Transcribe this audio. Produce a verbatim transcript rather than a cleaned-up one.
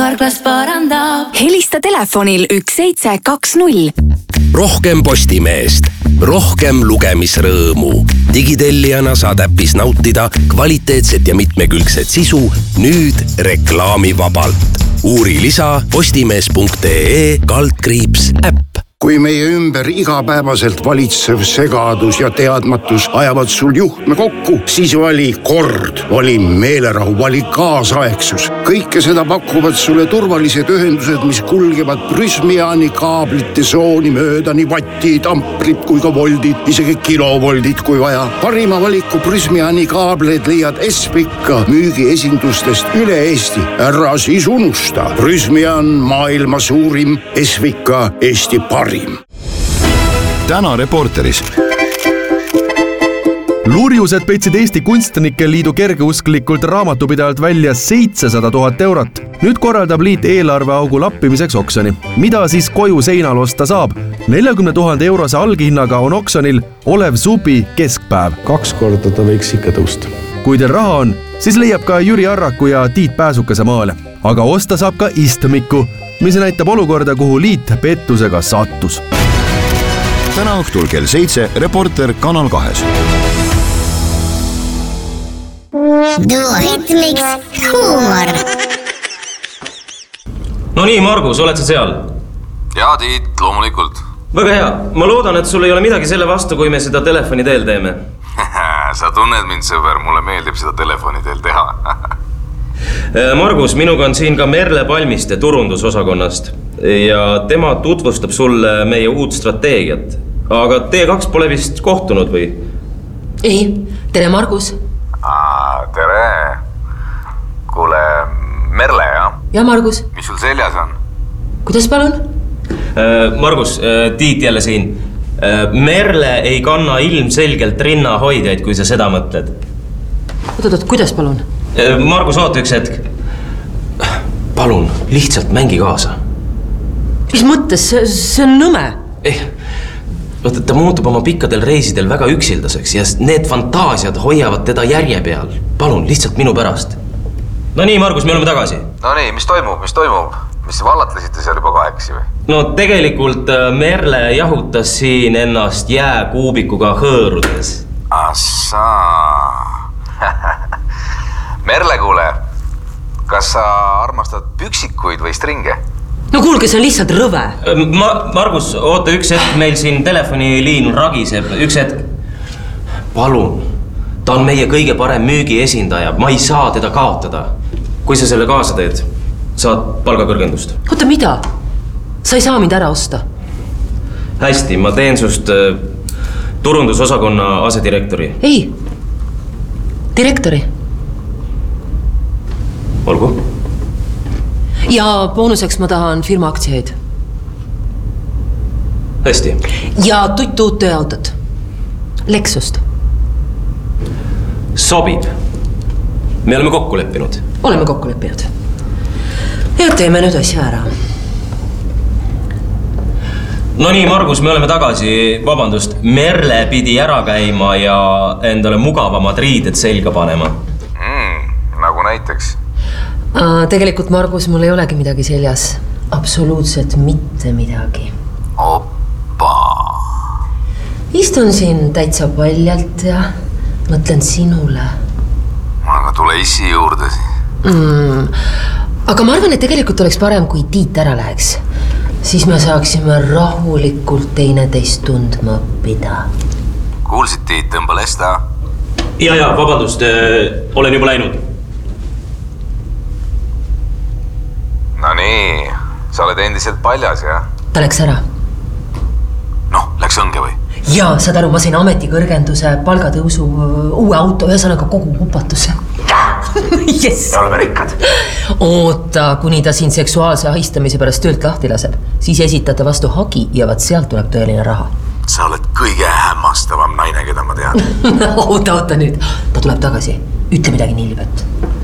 Carglass parandab. Helista telefonil üks seitse kaks null. Rohkem Postimeest, rohkem lugemisrõõmu. Digitellijana saad äppis nautida kvaliteetset ja mitmekülgset sisu nüüd reklaamivabalt. Uuri lisa postimees punkt ee kaldkriips äpp. Kui meie ümber igapäevaselt valitsev segadus ja teadmatus ajavad sul juhtme kokku, siis vali kord, vali meelerahu, vali kaasaegsus. Kõike seda pakuvad sulle turvalised ühendused, mis kulgevad Prysmiani kaablite sooni mööda nii vatti, tamprid kui ka voldid, isegi kilovoldid kui vaja. Parima valiku Prysmiani kaableid leiad Espika müügiesindustest üle Eesti. Ära siis unusta. Prysmian maailma suurim, Espika Eesti parim. Täna Reporteris. Lurjused petsid Eesti Kunstnike Liidu kergeusklikult raamatupidajalt välja seitsesada tuhat eurot. Nüüd korraldab liit eelarveaugu lappimiseks oksjoni. Mida siis koju seinal osta saab? neljakümne tuhande eurose alghinnaga on oksjonil Olev Supi keskpäev. Kaks korda ta võiks ikka tõusta. Kui teil raha on, siis leiab ka Jüri Arraku ja Tiit Pääsukese maale. Aga osta saab ka istmiku, mis näitab olukorda, kuhu liit pettusega sattus. Täna õhtul kell seitse Reporter Kanal kahes. Duohitmiks huumor. No nii, Margus, oled sa seal? Jaa, Tiit, loomulikult. Väga hea. Ma loodan, et sul ei ole midagi selle vastu, kui me seda telefoni teel teeme. Sa tunned mind, sõber, mulle meeldib seda telefoni teel teha. Margus, minuga on siin ka Merle Palmiste turundusosakonnast ja tema tutvustab sulle meie uut strateegiat. Aga T kaks pole vist kohtunud või? Ei, tere Margus. Aa, tere. Kuule, Merle, jah? Ja Margus. Mis sul seljas on? Kuidas palun? Margus, Tiit jälle siin. Merle ei kanna ilmselgelt rinnahoidjaid, kui sa seda mõtled. Oot, oot, kuidas palun? Margus, oota üks hetk. Palun, lihtsalt mängi kaasa. Mis mõttes? See, see on nõme. Eh, võtta, ta muutub oma pikkadel reisidel väga üksildaseks ja need fantaasiad hoiavad teda järje peal. Palun, lihtsalt minu pärast. No nii, Margus, me oleme tagasi. No nii, mis toimub, mis toimub? Mis vallatlesite seal juba kahekesi või? No tegelikult Merle jahutas siin ennast jääkuubikuga hõõrudes. Assaa. Merle, kuule, kas sa armastad püksikuid või stringe? No kuulge, see on lihtsalt rõve. Ma, Margus, oota üks hetk, meil siin telefoniliin ragiseb. Üks hetk. Palun, ta on meie kõige parem müügiesindaja. Ma ei saa teda kaotada. Kui sa selle kaasa teed, saad palgakõrgendust. Oota, mida? Sa ei saa mind ära osta. Hästi, ma teen sust turundusosakonna asedirektori. Ei, direktori. Olgu. Ja boonuseks ma tahan firma aktsiaid. Hästi. Ja tutt uut tööautot. Lexust. Sobib. Me oleme kokku leppinud. Oleme kokku leppinud. Ja teeme nüüd asja ära. No nii, Margus, me oleme tagasi. Vabandust, Merle pidi ära käima ja endale mugavamad riided selga panema. Mm, nagu näiteks? Tegelikult, Margus, mul ei olegi midagi seljas. Absoluutselt mitte midagi. Oppa. Istun siin täitsa paljalt ja mõtlen sinule. Aga tule issi juurde siin. Mm, aga ma arvan, et tegelikult oleks parem, kui Tiit ära läheks. Siis me saaksime rahulikult teineteist tundma õppida. Kuulsid, Tiit, tõmba lesta? Ja, ja, vabandust, olen juba läinud. No nii, sa oled endiselt paljas, jah? Ta läks ära. Noh, läks õnge või? Jaa, saad aru, ma sain ametikõrgenduse, palgatõusu, uue auto, ühesõnaga kogu upatuse. Yes. Me oleme rikkad. Oota, kuni ta siin seksuaalse ahistamise pärast töölt lahti laseb. Siis esitate vastu hagi ja vaat sealt tuleb tõeline raha. Sa oled kõige hämmastavam naine, keda ma tean. Oota, oota nüüd. Ta tuleb tagasi. Ütle midagi nilvet.